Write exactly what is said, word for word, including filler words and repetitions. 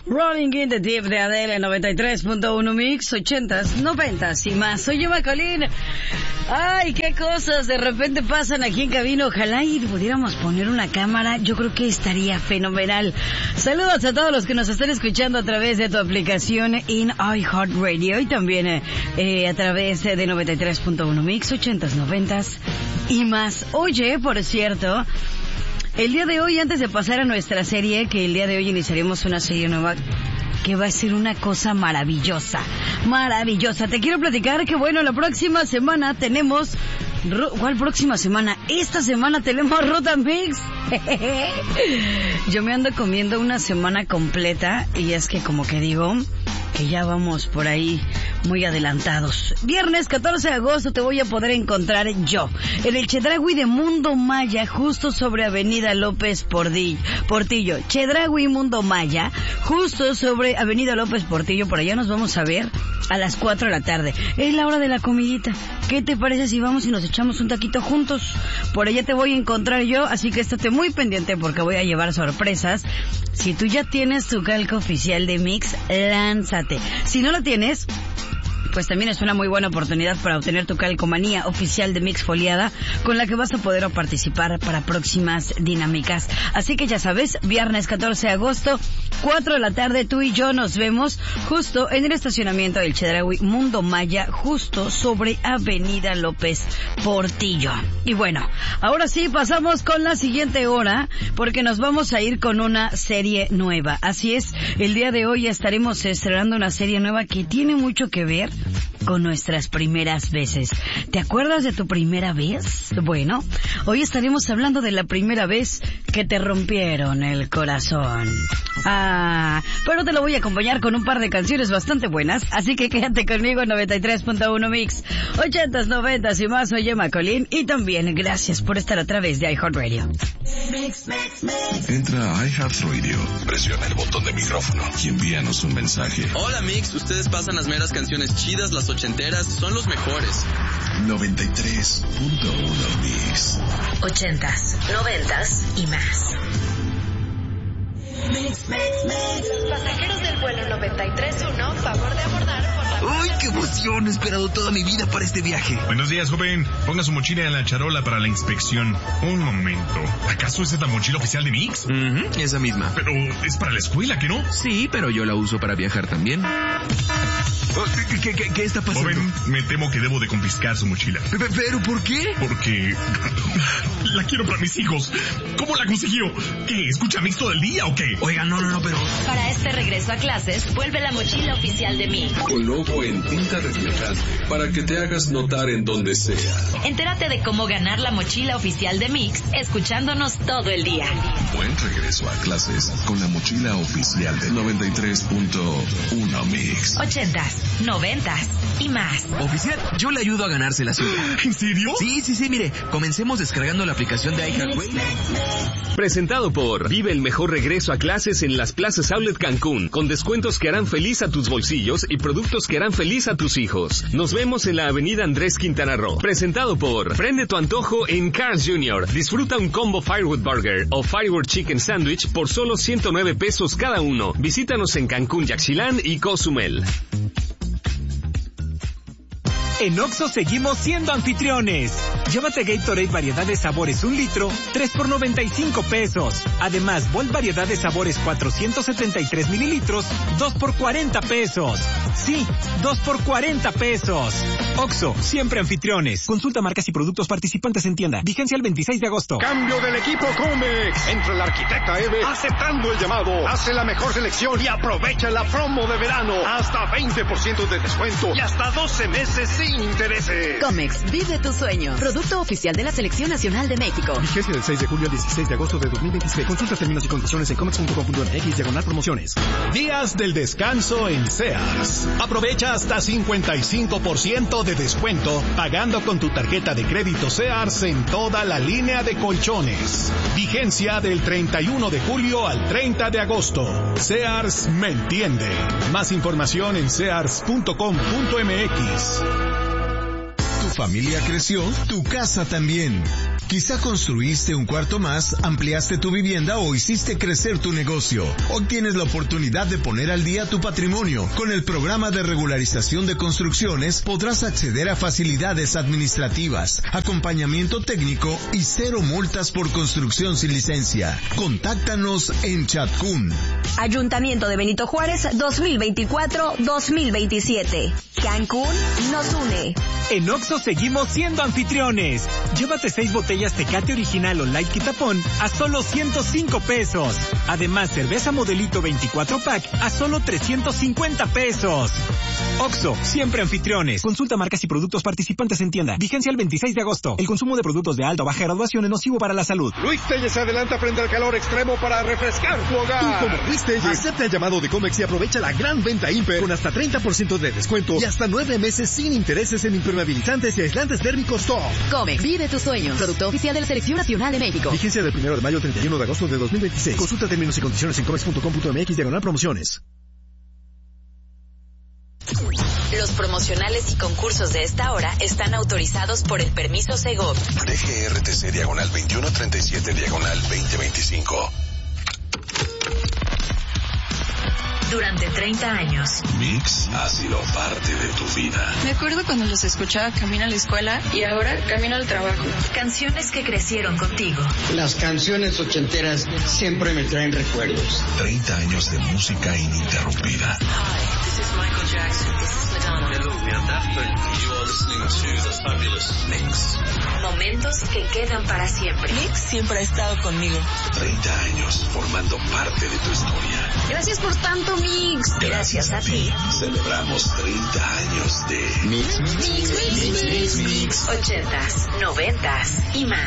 Rolling in the Deep de Adele, noventa y tres punto uno Mix, ochentas, noventas y más. Soy Emma Colín. Ay, qué cosas de repente pasan aquí en cabina. Ojalá y pudiéramos poner una cámara. Yo creo que estaría fenomenal. Saludos a todos los que nos están escuchando a través de tu aplicación en iHeartRadio y también eh, eh, a través de noventa y tres punto uno Mix, ochentas, noventas y más. Oye, por cierto, el día de hoy, antes de pasar a nuestra serie, que el día de hoy iniciaremos una serie nueva que va a ser una cosa maravillosa, maravillosa. Te quiero platicar que, bueno, la próxima semana tenemos... ¿Cuál próxima semana? Esta semana tenemos Ruta Mix. Yo me ando comiendo una semana completa y es que como que digo que ya vamos por ahí muy adelantados. Viernes catorce de agosto te voy a poder encontrar yo en el Chedraui de Mundo Maya, justo sobre Avenida López Portillo. Chedraui Mundo Maya, justo sobre Avenida López Portillo. Por allá nos vamos a ver a las cuatro de la tarde. Es la hora de la comidita. ¿Qué te parece si vamos y nos echamos un taquito juntos? Por allá te voy a encontrar yo, así que estate muy pendiente porque voy a llevar sorpresas. Si tú ya tienes tu calca oficial de Mix, lánzate. Si no la tienes, pues también es una muy buena oportunidad para obtener tu calcomanía oficial de Mix foliada, con la que vas a poder participar para próximas dinámicas. Así que ya sabes, viernes catorce de agosto, cuatro de la tarde, tú y yo nos vemos justo en el estacionamiento del Chedraui Mundo Maya, justo sobre Avenida López Portillo. Y bueno, ahora sí pasamos con la siguiente hora, porque nos vamos a ir con una serie nueva. Así es, el día de hoy estaremos estrenando una serie nueva que tiene mucho que ver con nuestras primeras veces. ¿Te acuerdas de tu primera vez? Bueno, hoy estaremos hablando de la primera vez que te rompieron el corazón. Ah, pero te lo voy a acompañar con un par de canciones bastante buenas, así que quédate conmigo en noventa y tres punto uno Mix, ochentas, noventas y más. Soy Emma Colín y también gracias por estar a través de iHeartRadio. Entra a iHeartRadio, presiona el botón de micrófono y envíanos un mensaje. Hola Mix, ustedes pasan las meras canciones chidas, las ochenteras, son los mejores. noventa y tres punto uno Mix. Ochentas, noventas y más. Mix, mix, mix. Pasajeros del vuelo noventa y tres punto uno, favor de abordar por la... ¡Ay, qué emoción! He esperado toda mi vida para este viaje. Buenos días, joven. Ponga su mochila en la charola para la inspección. Un momento. ¿Acaso es esta mochila oficial de Mix? Uh-huh, esa misma. Pero es para la escuela, ¿que no? Sí, pero yo la uso para viajar también. ¿Qué, qué, qué está pasando? Joven, me temo que debo de confiscar su mochila. ¿Pero por qué? Porque la quiero para mis hijos. ¿Cómo la consiguió? ¿Qué? ¿Escucha Mix todo el día o qué? Oiga, no, no, no, pero... Para este regreso a clases, vuelve la mochila oficial de Mix. Con logo en tinta reflejante para que te hagas notar en donde sea. Entérate de cómo ganar la mochila oficial de Mix escuchándonos todo el día. Buen regreso a clases con la mochila oficial de noventa y tres punto uno Mix. Ochentas, noventas y más. Oficial, yo le ayudo a ganarse la suya. ¿En serio? Sí, sí, sí, mire, comencemos descargando la aplicación de iHeartRadio. Presentado por Vive el mejor regreso a clases en las plazas Outlet Cancún, con descuentos que harán feliz a tus bolsillos y productos que harán feliz a tus hijos. Nos vemos en la avenida Andrés Quintana Roo. Presentado por Prende tu antojo en Carl's junior Disfruta un combo Firewood Burger o Firewood Chicken Sandwich por solo ciento nueve pesos cada uno. Visítanos en Cancún, Yaxchilán y Cozumel. En Oxxo seguimos siendo anfitriones. Llévate Gatorade variedad de sabores un litro, tres por noventa y cinco pesos. Además, Volt variedad de sabores cuatrocientos setenta y tres mililitros, dos por cuarenta pesos. Sí, dos por cuarenta pesos. Oxxo, siempre anfitriones. Consulta marcas y productos participantes en tienda. Vigencia el veintiséis de agosto. Cambio del equipo Comex. Entra la arquitecta Eve aceptando el llamado. Hace la mejor selección y aprovecha la promo de verano. Hasta veinte por ciento de descuento y hasta doce meses sin intereses. Comex, vive tu sueño. Producto oficial de la Selección Nacional de México. Vigencia del seis de julio al dieciséis de agosto de dos mil veintiséis. Consulta términos y condiciones en comex punto com punto m x diagonal promociones. Días del descanso en Sears. Aprovecha hasta cincuenta y cinco por ciento de descuento pagando con tu tarjeta de crédito Sears en toda la línea de colchones. Vigencia del treinta y uno de julio al treinta de agosto. Sears me entiende. Más información en sears punto com punto m x. familia creció, tu casa también. Quizá construiste un cuarto más, ampliaste tu vivienda o hiciste crecer tu negocio. Hoy tienes la oportunidad de poner al día tu patrimonio. Con el programa de regularización de construcciones podrás acceder a facilidades administrativas, acompañamiento técnico y cero multas por construcción sin licencia. Contáctanos en Chatcún. Ayuntamiento de Benito Juárez dos mil veinticuatro dos mil veintisiete. Cancún nos une. En Oxxo seguimos siendo anfitriones. Llévate seis botellas Tecate Original o Light Quitapón a solo ciento cinco pesos. Además, cerveza Modelito veinticuatro pack a solo trescientos cincuenta pesos. Oxxo, siempre anfitriones. Consulta marcas y productos participantes en tienda. Vigencia el veintiséis de agosto. El consumo de productos de alta o baja graduación es nocivo para la salud. Luis Telles se adelanta frente al calor extremo para refrescar tu hogar. Tú como Luis Telles, acepta el llamado de Comex y aprovecha la gran venta Imper con hasta treinta por ciento de descuento y hasta nueve meses sin intereses en impermeabilizantes y aislantes térmicos Top. Comex, vive tus sueños. Producto oficial de la Selección Nacional de México. Vigencia del primero de mayo al treinta y uno de agosto de dos mil veintiséis. Consulta términos y condiciones en comex punto com punto m x diagonal promociones. Los promocionales y concursos de esta hora están autorizados por el permiso Segov. D G R T C diagonal veintiuno treinta y siete diagonal veinte veinticinco. Durante treinta años. Mix ha sido parte de tu vida. Me acuerdo cuando los escuchaba camino a la escuela y ahora camino al trabajo. Canciones que crecieron contigo. Las canciones ochenteras siempre me traen recuerdos. treinta años de música ininterrumpida. Hi, this is Michael Jackson. This is Madonna. Hello, we are Daft Punk. You are listening to the fabulous Mix. Momentos que quedan para siempre. Mix siempre ha estado conmigo. treinta años formando parte de tu historia. Gracias por tanto, Mix. Gracias a ti. Celebramos treinta años de Mix, Mix, Mix, Mix, Mix. Ochentas, noventas y más.